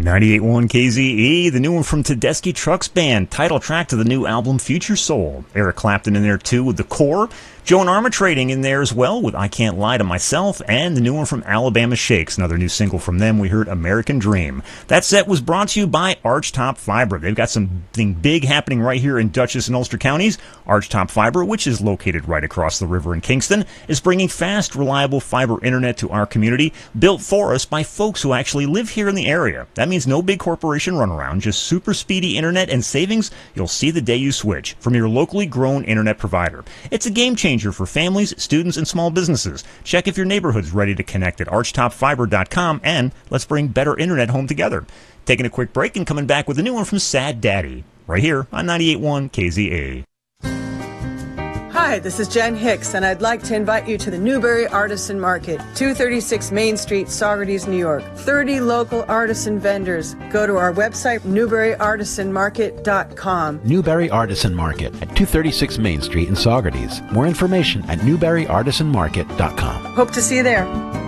98.1 KZE, the new one from Tedeschi Trucks Band, title track to the new album Future Soul. Eric Clapton in there too with The Core. Joan Armatrading in there as well with I Can't Lie to Myself, and the new one from Alabama Shakes, another new single from them. We heard American Dream. That set was brought to you by Archtop Fiber. They've got something big happening right here in Dutchess and Ulster counties. Archtop Fiber, which is located right across the river in Kingston, is bringing fast, reliable fiber internet to our community, built for us by folks who actually live here in the area. That means no big corporation runaround, just super speedy internet and savings you'll see the day you switch from your locally grown internet provider. It's a game changer for families, students, and small businesses. Check if your neighborhood's ready to connect at archtopfiber.com, and let's bring better internet home together. Taking a quick break and coming back with a new one from Sad Daddy, right here on 98.1 KZA. Hi, this is Jen Hicks, and I'd like to invite you to the Newberry Artisan Market, 236 Main Street, Saugerties, New York. 30 local artisan vendors. Go to our website, newberryartisanmarket.com. Newberry Artisan Market at 236 Main Street in Saugerties. More information at newberryartisanmarket.com. Hope to see you there.